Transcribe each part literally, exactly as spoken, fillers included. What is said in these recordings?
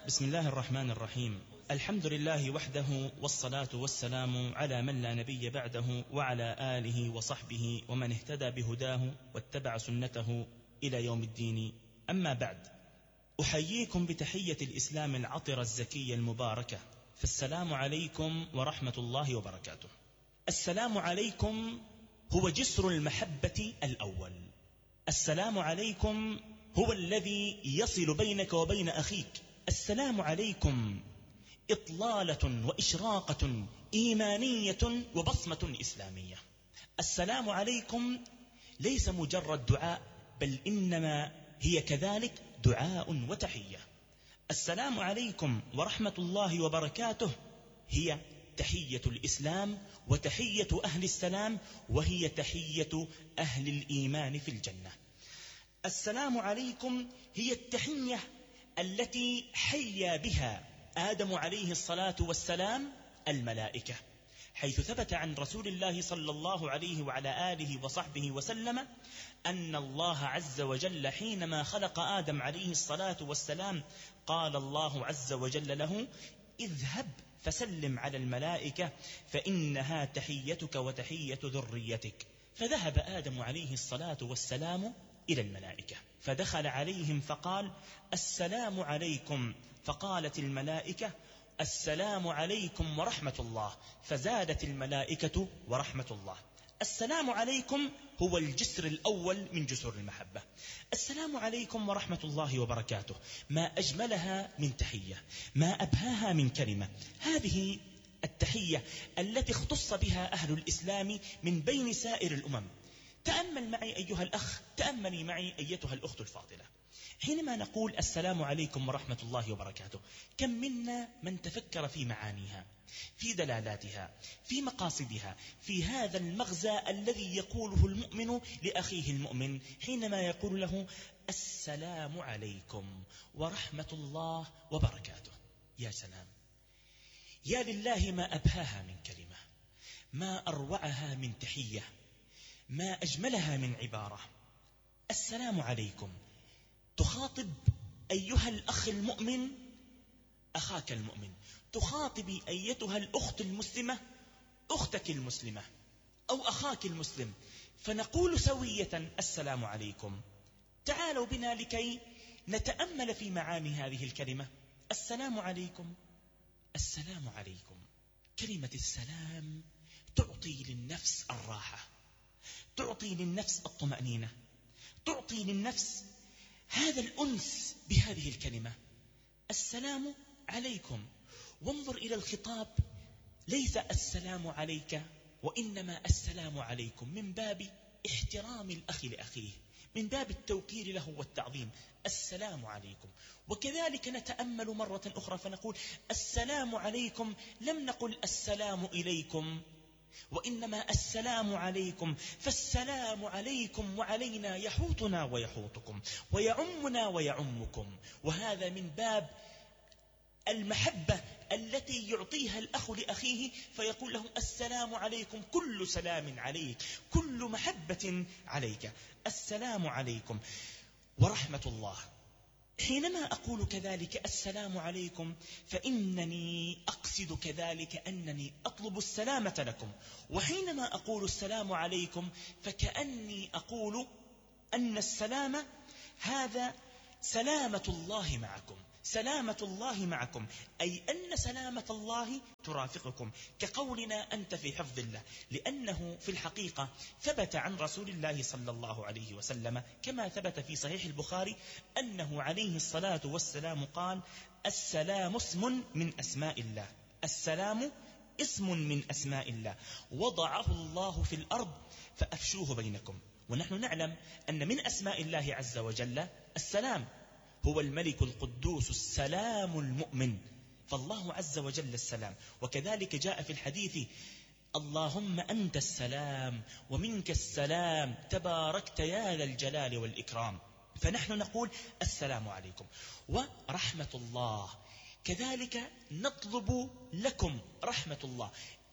بسم الله الرحمن الرحيم. الحمد لله وحده، والصلاة والسلام على من لا نبي بعده، وعلى آله وصحبه ومن اهتدى بهداه واتبع سنته إلى يوم الدين. أما بعد، أحييكم بتحية الإسلام العطرة الزكية المباركة، فالسلام عليكم ورحمة الله وبركاته. السلام عليكم هو جسر المحبة الأول. السلام عليكم هو الذي يصل بينك وبين أخيك. السلام عليكم إطلالة وإشراقة إيمانية وبصمة إسلامية. السلام عليكم ليس مجرد دعاء، بل إنما هي كذلك دعاء وتحية. السلام عليكم ورحمة الله وبركاته هي تحية الإسلام وتحية أهل السلام، وهي تحية أهل الإيمان في الجنة. السلام عليكم هي التحية التي حيا بها آدم عليه الصلاة والسلام الملائكة، حيث ثبت عن رسول الله صلى الله عليه وعلى آله وصحبه وسلم أن الله عز وجل حينما خلق آدم عليه الصلاة والسلام قال الله عز وجل له: اذهب فسلم على الملائكة فإنها تحيتك وتحية ذريتك. فذهب آدم عليه الصلاة والسلام إلى الملائكة، فدخل عليهم فقال: السلام عليكم. فقالت الملائكة: السلام عليكم ورحمة الله. فزادت الملائكة: ورحمة الله. السلام عليكم هو الجسر الأول من جسور المحبة. السلام عليكم ورحمة الله وبركاته، ما أجملها من تحية، ما أبهاها من كلمة. هذه التحية التي اختص بها أهل الإسلام من بين سائر الأمم. تأمل معي أيها الأخ، تأملي معي أيتها الأخت الفاضلة، حينما نقول السلام عليكم ورحمة الله وبركاته، كم منا من تفكر في معانيها، في دلالاتها، في مقاصدها، في هذا المغزى الذي يقوله المؤمن لأخيه المؤمن حينما يقول له السلام عليكم ورحمة الله وبركاته. يا سلام، يا لله ما أبهاها من كلمة، ما أروعها من تحية، ما أجملها من عبارة. السلام عليكم، تخاطب أيها الأخ المؤمن أخاك المؤمن، تخاطبي أيتها الأخت المسلمة أختك المسلمة أو أخاك المسلم، فنقول سوية السلام عليكم. تعالوا بنا لكي نتأمل في معاني هذه الكلمة. السلام عليكم، السلام عليكم. كلمة السلام تعطي للنفس الراحة، تعطي للنفس الطمأنينة، تعطي للنفس هذا الأنس بهذه الكلمة السلام عليكم. وانظر إلى الخطاب، ليس السلام عليك، وإنما السلام عليكم، من باب احترام الأخ لأخيه، من باب التوقير له والتعظيم. السلام عليكم. وكذلك نتأمل مرة أخرى فنقول السلام عليكم، لم نقل السلام إليكم، وإنما السلام عليكم. فالسلام عليكم وعلينا يحوطنا ويحوطكم، ويعمنا ويعمكم، وهذا من باب المحبة التي يعطيها الأخ لأخيه، فيقول له السلام عليكم، كل سلام عليك، كل محبة عليك. السلام عليكم ورحمة الله. حينما أقول كذلك السلام عليكم فإنني أقصد كذلك أنني أطلب السلامة لكم، وحينما أقول السلام عليكم فكأني أقول أن السلام هذا سلامة الله معكم، سلامة الله معكم، أي أن سلامة الله ترافقكم، كقولنا أنت في حفظ الله. لأنه في الحقيقة ثبت عن رسول الله صلى الله عليه وسلم كما ثبت في صحيح البخاري أنه عليه الصلاة والسلام قال: السلام اسم من أسماء الله، السلام اسم من أسماء الله وضعه الله في الأرض فأفشوه بينكم. ونحن نعلم أن من أسماء الله عز وجل السلام، هو الملك القدوس السلام المؤمن، فالله عز وجل السلام. وكذلك جاء في الحديث: اللهم أنت السلام ومنك السلام تباركت يا ذا الجلال والإكرام. فنحن نقول السلام عليكم ورحمة الله، كذلك نطلب لكم رحمة الله.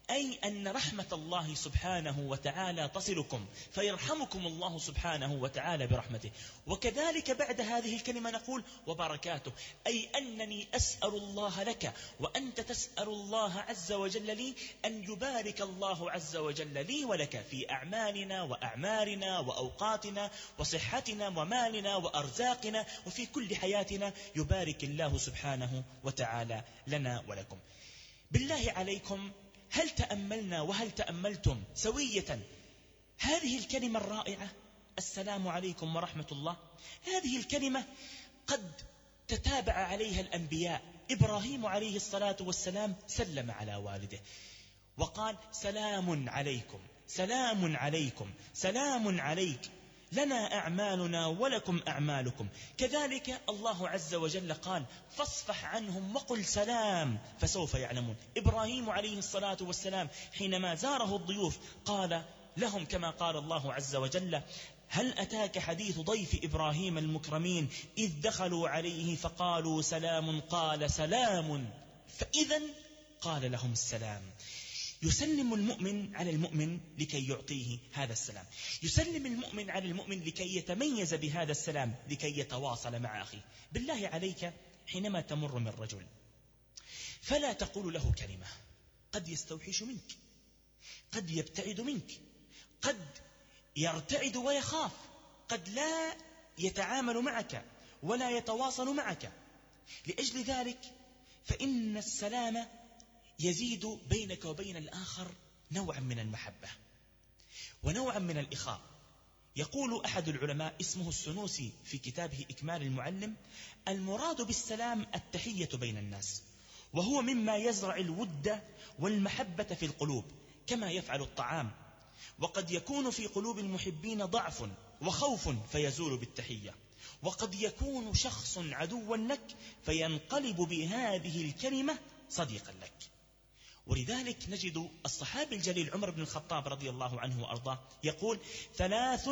أي أن رحمة الله سبحانه وتعالى تصلكم، فيرحمكم الله سبحانه وتعالى برحمته. وكذلك بعد هذه الكلمة نقول وبركاته، أي أنني أسأل الله لك وأنت تسأل الله عز وجل لي أن يبارك الله عز وجل لي ولك في أعمالنا وأعمارنا وأوقاتنا وصحتنا ومالنا وأرزاقنا وفي كل حياتنا، يبارك الله سبحانه وتعالى لنا ولكم. بالله عليكم، هل تأملنا وهل تأملتم سوية هذه الكلمة الرائعة السلام عليكم ورحمة الله؟ هذه الكلمة قد تتابع عليها الأنبياء. إبراهيم عليه الصلاة والسلام سلم على والده وقال سلام عليكم سلام عليكم سلام عليك، لنا أعمالنا ولكم أعمالكم. كذلك الله عز وجل قال فاصفح عنهم وقل سلام فسوف يعلمون. إبراهيم عليه الصلاة والسلام حينما زاره الضيوف قال لهم كما قال الله عز وجل هل أتاك حديث ضيف إبراهيم المكرمين إذ دخلوا عليه فقالوا سلام قال سلام، فإذا قال لهم السلام. يسلم المؤمن على المؤمن لكي يعطيه هذا السلام، يسلم المؤمن على المؤمن لكي يتميز بهذا السلام، لكي يتواصل مع أخيه. بالله عليك، حينما تمر من رجل فلا تقول له كلمة، قد يستوحش منك، قد يبتعد منك، قد يرتعد ويخاف، قد لا يتعامل معك ولا يتواصل معك. لأجل ذلك فإن السلام يزيد بينك وبين الآخر نوعا من المحبة ونوعا من الإخاء. يقول أحد العلماء اسمه السنوسي في كتابه إكمال المعلم المراد بالسلام التحية بين الناس، وهو مما يزرع الود والمحبة في القلوب كما يفعل الطعام، وقد يكون في قلوب المحبين ضعف وخوف فيزول بالتحية، وقد يكون شخص عدوا لك فينقلب بهذه الكلمة صديقا لك. ولذلك نجد الصحابي الجليل عمر بن الخطاب رضي الله عنه وأرضاه يقول ثلاث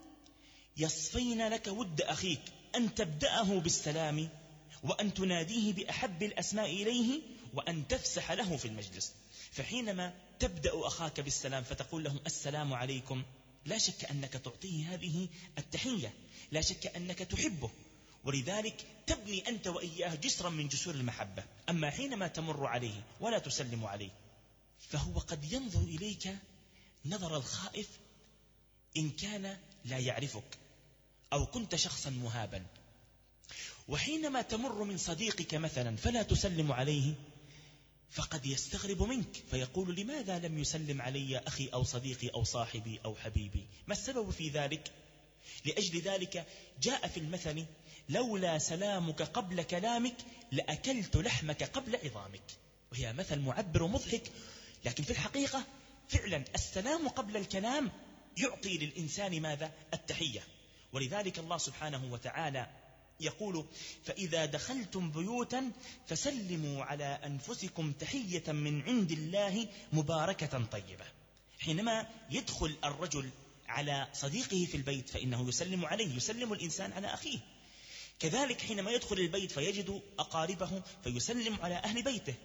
يصفين لك ود أخيك، أن تبدأه بالسلام، وأن تناديه بأحب الأسماء إليه، وأن تفسح له في المجلس. فحينما تبدأ أخاك بالسلام فتقول له السلام عليكم، لا شك أنك تعطيه هذه التحية، لا شك أنك تحبه، ولذلك تبني أنت وإياه جسرا من جسور المحبة. أما حينما تمر عليه ولا تسلم عليه فهو قد ينظر إليك نظر الخائف إن كان لا يعرفك أو كنت شخصا مهابا. وحينما تمر من صديقك مثلا فلا تسلم عليه فقد يستغرب منك فيقول لماذا لم يسلم علي أخي أو صديقي أو صاحبي أو حبيبي؟ ما السبب في ذلك؟ لأجل ذلك جاء في المثل لولا سلامك قبل كلامك لأكلت لحمك قبل عظامك. وهي مثل معبر ومضحك، لكن في الحقيقة فعلا السلام قبل الكلام يعطي للإنسان ماذا؟ التحية. ولذلك الله سبحانه وتعالى يقول فإذا دخلتم بيوتا فسلموا على أنفسكم تحية من عند الله مباركة طيبة. حينما يدخل الرجل على صديقه في البيت فإنه يسلم عليه، يسلم الإنسان على أخيه. كذلك حينما يدخل البيت فيجد أقاربه فيسلم على أهل بيته،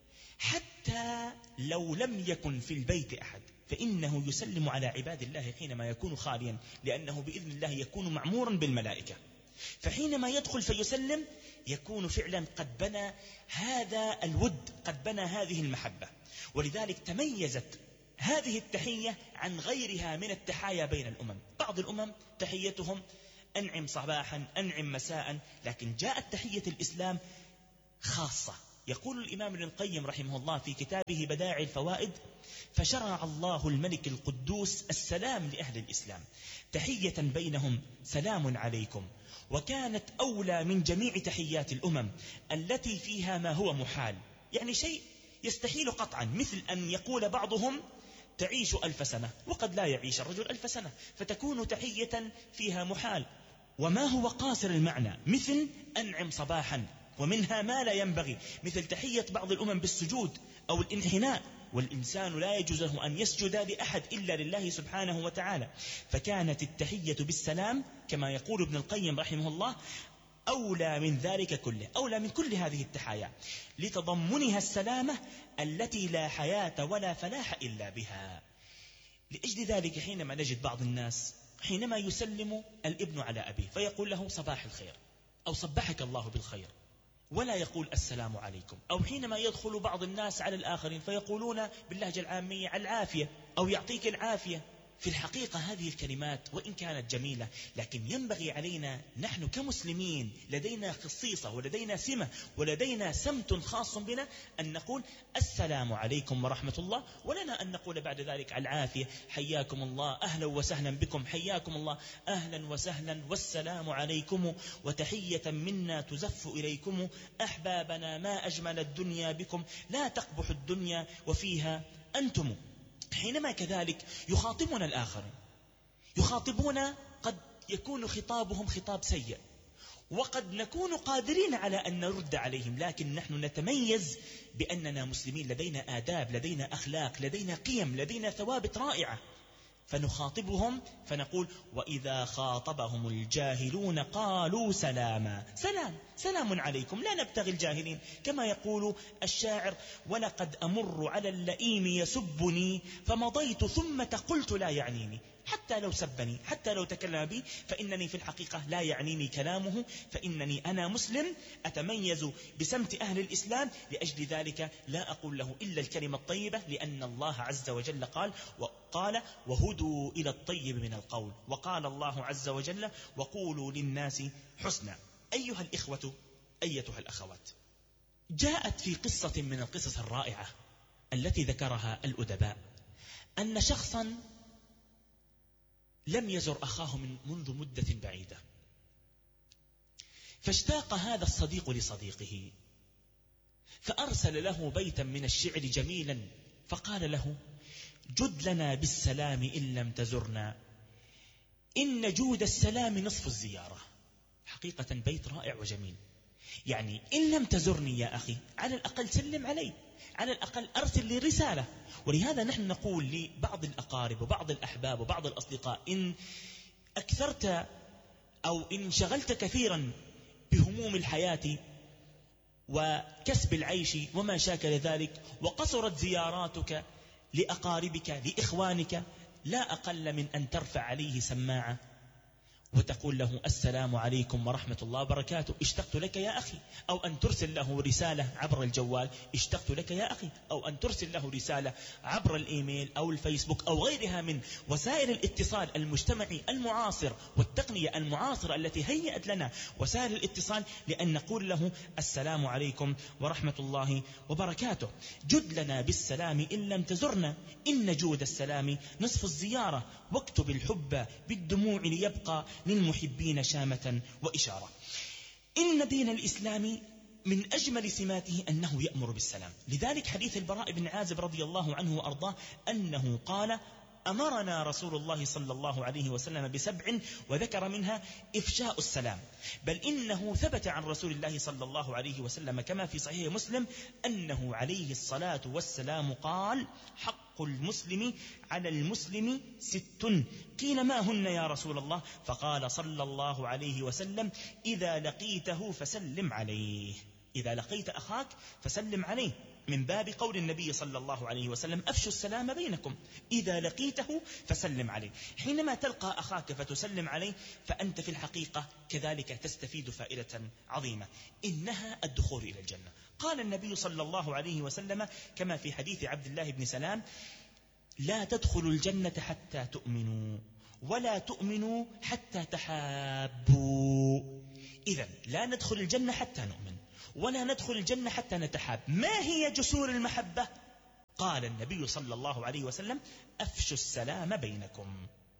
حتى لو لم يكن في البيت أحد فإنه يسلم على عباد الله حينما يكون خاليا، لأنه بإذن الله يكون معمورا بالملائكة. فحينما يدخل فيسلم يكون فعلا قد بنى هذا الود، قد بنى هذه المحبة. ولذلك تميزت هذه التحية عن غيرها من التحايا بين الأمم. بعض الأمم تحيتهم أنعم صباحا أنعم مساء، لكن جاءت تحية الإسلام خاصة. يقول الإمام ابن القيم رحمه الله في كتابه بدائع الفوائد فشرع الله الملك القدوس السلام لأهل الإسلام تحية بينهم سلام عليكم، وكانت أولى من جميع تحيات الأمم التي فيها ما هو محال، يعني شيء يستحيل قطعا، مثل أن يقول بعضهم تعيش ألف سنة وقد لا يعيش الرجل ألف سنة، فتكون تحية فيها محال وما هو قاصر المعنى، مثل أنعم صباحا، ومنها ما لا ينبغي، مثل تحية بعض الأمم بالسجود أو الانحناء، والإنسان لا يجوز له أن يسجد لأحد إلا لله سبحانه وتعالى. فكانت التحية بالسلام كما يقول ابن القيم رحمه الله أولى من ذلك كله، أولى من كل هذه التحايا، لتضمنها السلامة التي لا حياة ولا فلاح إلا بها. لأجل ذلك حينما نجد بعض الناس حينما يسلم الابن على أبيه فيقول له صباح الخير أو صبحك الله بالخير، ولا يقول السلام عليكم. أو حينما يدخل بعض الناس على الآخرين فيقولون باللهجة العامية العافية أو يعطيك العافية. في الحقيقة هذه الكلمات وإن كانت جميلة، لكن ينبغي علينا نحن كمسلمين لدينا خصيصة ولدينا سمة ولدينا سمت خاص بنا أن نقول السلام عليكم ورحمة الله، ولنا أن نقول بعد ذلك العافية، حياكم الله، أهلا وسهلا بكم، حياكم الله، أهلا وسهلا، والسلام عليكم، وتحية منا تزف إليكم، أحبابنا ما أجمل الدنيا بكم، لا تقبح الدنيا وفيها أنتم. حينما كذلك يخاطبنا الآخرين يخاطبون قد يكون خطابهم خطاب سيء، وقد نكون قادرين على أن نرد عليهم، لكن نحن نتميز بأننا مسلمين، لدينا آداب، لدينا أخلاق، لدينا قيم، لدينا ثوابت رائعة، فنخاطبهم فنقول وإذا خاطبهم الجاهلون قالوا سلاما، سلام سلام عليكم، لا نبتغي الجاهلين. كما يقول الشاعر ولقد أمر على اللئيم يسبني فمضيت ثم قلت لا يعنيني. حتى لو سبني، حتى لو تكلم بي، فإنني في الحقيقة لا يعنيني كلامه، فإنني أنا مسلم أتميز بسمت أهل الإسلام، لأجل ذلك لا أقول له إلا الكلمة الطيبة، لأن الله عز وجل قال وقال وهدوا إلى الطيب من القول، وقال الله عز وجل وقولوا للناس حسنا. أيها الإخوة أيتها الأخوات، جاءت في قصة من القصص الرائعة التي ذكرها الأدباء أن شخصا لم يزر أخاه من منذ مدة بعيدة، فاشتاق هذا الصديق لصديقه فأرسل له بيتا من الشعر جميلا، فقال له جد لنا بالسلام إن لم تزرنا، إن جود السلام نصف الزيارة. حقيقة بيت رائع وجميل، يعني إن لم تزرني يا أخي على الأقل سلم علي، على الأقل أرسل لي رسالة. ولهذا نحن نقول لبعض الأقارب وبعض الأحباب وبعض الأصدقاء إن أكثرت أو إن شغلت كثيرا بهموم الحياة وكسب العيش وما شاكل ذلك، وقصرت زياراتك لأقاربك لإخوانك، لا أقل من أن ترفع عليه سماعة وتقول له السلام عليكم ورحمة الله وبركاته، اشتقت لك يا أخي، أو أن ترسل له رسالة عبر الجوال اشتقت لك يا أخي، أو أن ترسل له رسالة عبر الإيميل أو الفيسبوك أو غيرها من وسائل الاتصال المجتمعي المعاصر والتقنية المعاصرة التي هيأت لنا وسائل الاتصال، لأن نقول له السلام عليكم ورحمة الله وبركاته. جد لنا بالسلام إن لم تزرنا، إن جود السلام نصف الزيارة، واكتب الحب بالدموع ليبقى للمحبين شامة وإشارة. إن دين الإسلام من أجمل سماته أنه يأمر بالسلام، لذلك حديث البراء بن عازب رضي الله عنه وأرضاه أنه قال أمرنا رسول الله صلى الله عليه وسلم بسبع وذكر منها إفشاء السلام، بل إنه ثبت عن رسول الله صلى الله عليه وسلم كما في صحيح مسلم أنه عليه الصلاة والسلام قال حق المسلم على المسلم ست، قيل ما هن يا رسول الله؟ فقال صلى الله عليه وسلم إذا لقيته فسلم عليه، إذا لقيت أخاك فسلم عليه، من باب قول النبي صلى الله عليه وسلم أفشوا السلام بينكم، إذا لقيته فسلم عليه. حينما تلقى أخاك فتسلم عليه فأنت في الحقيقة كذلك تستفيد فائدة عظيمة، إنها الدخول إلى الجنة. قال النبي صلى الله عليه وسلم كما في حديث عبد الله بن سلام لا تدخلوا الجنة حتى تؤمنوا ولا تؤمنوا حتى تحابوا. إذن لا ندخل الجنة حتى نؤمن ولا ندخل الجنة حتى نتحاب. ما هي جسور المحبة؟ قال النبي صلى الله عليه وسلم أفشوا السلام بينكم.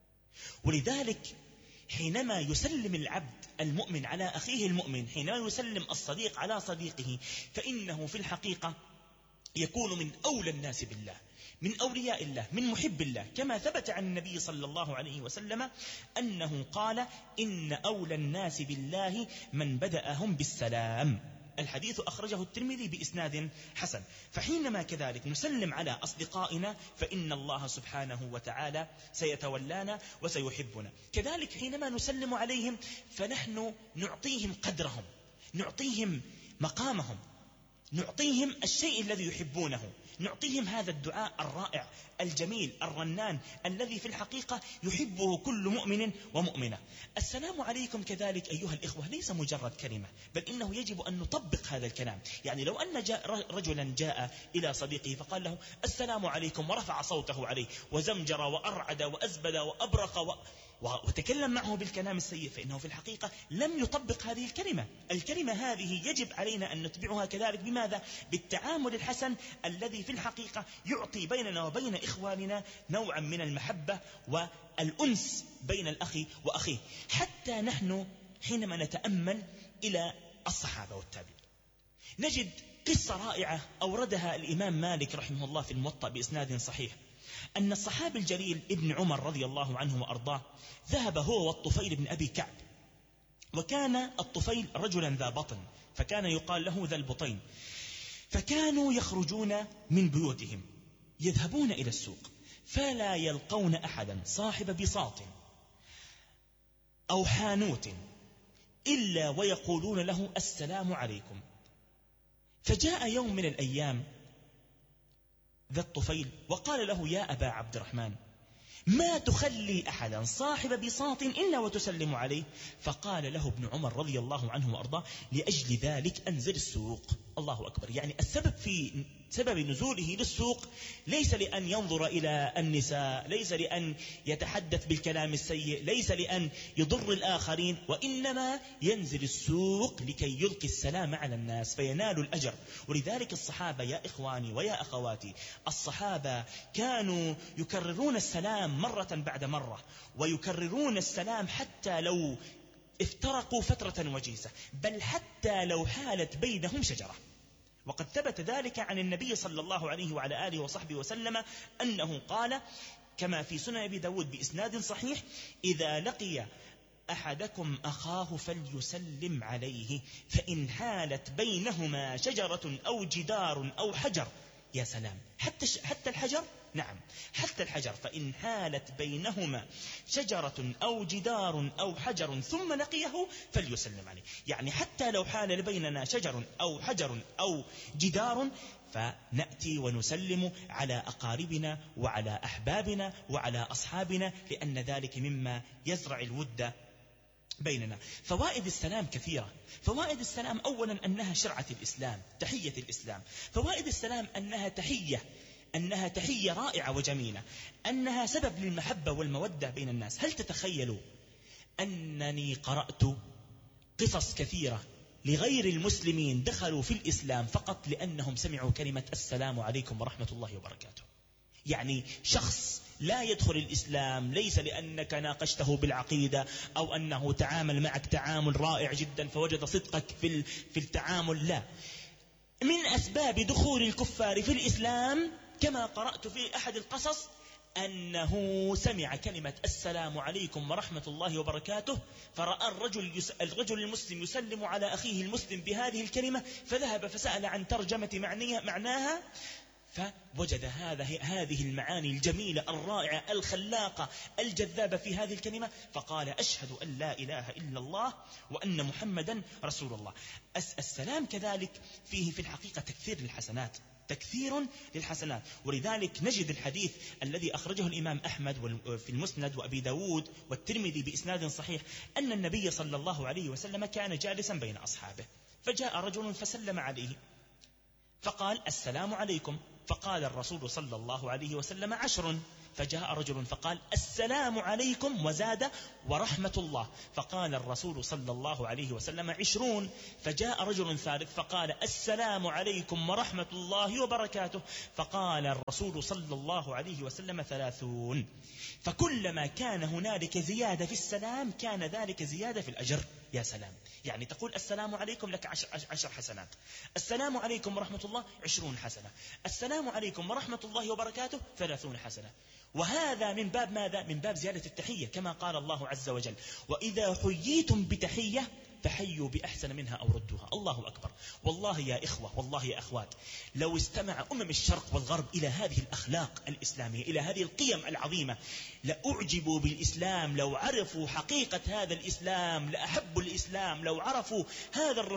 ولذلك حينما يسلم العبد المؤمن على أخيه المؤمن، حينما يسلم الصديق على صديقه، فإنه في الحقيقة يكون من أولى الناس بالله، من أولياء الله، من محب الله، كما ثبت عن النبي صلى الله عليه وسلم أنه قال إن أولى الناس بالله من بدأهم بالسلام. الحديث أخرجه الترمذي بإسناد حسن. فحينما كذلك نسلم على أصدقائنا فإن الله سبحانه وتعالى سيتولانا وسيحبنا. كذلك حينما نسلم عليهم فنحن نعطيهم قدرهم، نعطيهم مقامهم، نعطيهم الشيء الذي يحبونه، نعطيهم هذا الدعاء الرائع الجميل الرنان الذي في الحقيقة يحبه كل مؤمن ومؤمنة. السلام عليكم كذلك أيها الإخوة ليس مجرد كلمة، بل إنه يجب أن نطبق هذا الكلام. يعني لو أن جاء رجلا جاء إلى صديقه فقال له السلام عليكم ورفع صوته عليه وزمجر وأرعد وأزبد وأبرق و... وتكلم معه بالكلام السيء، فإنه في الحقيقة لم يطبق هذه الكلمة. الكلمة هذه يجب علينا أن نتبعها كذلك بماذا؟ بالتعامل الحسن الذي في الحقيقة يعطي بيننا وبين إخواننا نوعا من المحبة والأنس بين الأخ وأخيه. حتى نحن حينما نتأمل إلى الصحابة والتابعين نجد قصة رائعة أوردها الإمام مالك رحمه الله في الموطأ بإسناد صحيح، أن الصحابي الجليل ابن عمر رضي الله عنه وأرضاه ذهب هو والطفيل بن أبي كعب، وكان الطفيل رجلا ذا بطن فكان يقال له ذا البطين، فكانوا يخرجون من بيوتهم يذهبون إلى السوق فلا يلقون أحدا صاحب بساط أو حانوت إلا ويقولون له السلام عليكم. فجاء يوم من الأيام ذا الطفيل وقال له يا أبا عبد الرحمن ما تخلي أحدا صاحب بساط إلا وتسلم عليه؟ فقال له ابن عمر رضي الله عنه وأرضاه لأجل ذلك أنزل السوق. الله أكبر. يعني السبب في سبب نزوله للسوق ليس لأن ينظر إلى النساء، ليس لأن يتحدث بالكلام السيء، ليس لأن يضر الآخرين، وإنما ينزل السوق لكي يلقي السلام على الناس فينال الأجر. ولذلك الصحابة يا إخواني ويا أخواتي، الصحابة كانوا يكررون السلام مرة بعد مرة، ويكررون السلام حتى لو افترقوا فترة وجيزة، بل حتى لو حالت بينهم شجرة. وقد ثبت ذلك عن النبي صلى الله عليه وعلى آله وصحبه وسلم أنه قال كما في سنن أبي داود بإسناد صحيح إذا لقي أحدكم أخاه فليسلم عليه فإن حالت بينهما شجرة أو جدار أو حجر. يا سلام، حتى حتى الحجر، نعم حتى الحجر، فإن حالت بينهما شجرة أو جدار أو حجر ثم لقيه فليسلم عليه. يعني حتى لو حال بيننا شجر أو حجر أو جدار فنأتي ونسلم على أقاربنا وعلى أحبابنا وعلى أصحابنا، لأن ذلك مما يزرع الود بيننا. فوائد السلام كثيرة. فوائد السلام أولا أنها شرعة الإسلام، تحية الإسلام. فوائد السلام أنها تحية أنها تحية رائعة وجميلة، أنها سبب للمحبة والمودة بين الناس. هل تتخيلوا أنني قرأت قصص كثيرة لغير المسلمين دخلوا في الإسلام فقط لأنهم سمعوا كلمة السلام عليكم ورحمة الله وبركاته؟ يعني شخص لا يدخل الإسلام ليس لأنك ناقشته بالعقيدة أو أنه تعامل معك تعامل رائع جدا فوجد صدقك في في التعامل، لا. من أسباب دخول الكفار في الإسلام كما قرأت في أحد القصص أنه سمع كلمة السلام عليكم ورحمة الله وبركاته، فرأى الرجل, يس... الرجل المسلم يسلم على أخيه المسلم بهذه الكلمة، فذهب فسأل عن ترجمة معنيها معناها فوجد هذا هذه المعاني الجميلة الرائعة الخلاقة الجذابة في هذه الكلمة، فقال أشهد أن لا إله إلا الله وأن محمدا رسول الله. السلام كذلك فيه في الحقيقة تكثير للحسنات، تكثير للحسنات. ولذلك نجد الحديث الذي أخرجه الإمام أحمد في المسند وأبي داود والترمذي بإسناد صحيح أن النبي صلى الله عليه وسلم كان جالسا بين أصحابه فجاء رجل فسلم عليه فقال السلام عليكم، فقال الرسول صلى الله عليه وسلم عشر، فجاء رجل فقال السلام عليكم وزاد ورحمة الله، فقال الرسول صلى الله عليه وسلم عشرون، فجاء رجل ثالث فقال السلام عليكم ورحمة الله وبركاته، فقال الرسول صلى الله عليه وسلم ثلاثون. فكلما كان هنالك زيادة في السلام كان ذلك زيادة في الأجر. يا سلام، يعني تقول السلام عليكم لك عشر, عشر حسنات، السلام عليكم ورحمة الله عشرون حسنة، السلام عليكم ورحمة الله وبركاته ثلاثون حسنة. وهذا من باب ماذا؟ من باب زيادة التحية، كما قال الله عز وجل وإذا حييتم بتحية فحيوا بأحسن منها أو ردوها. الله أكبر. والله يا إخوة، والله يا أخوات، لو استمع أمم الشرق والغرب إلى هذه الأخلاق الإسلامية، إلى هذه القيم العظيمة، لأعجبوا بالإسلام. لو عرفوا حقيقة هذا الإسلام لأحبوا الإسلام. لو عرفوا هذا الرسول